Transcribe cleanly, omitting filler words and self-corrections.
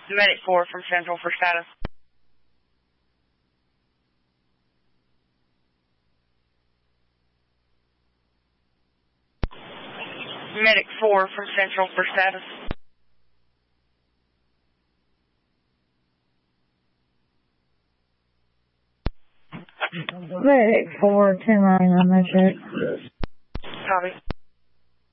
Medic 4 from Central for status. Medic 4 from Central for status. Medic 4, 10-9 on that check. Copy.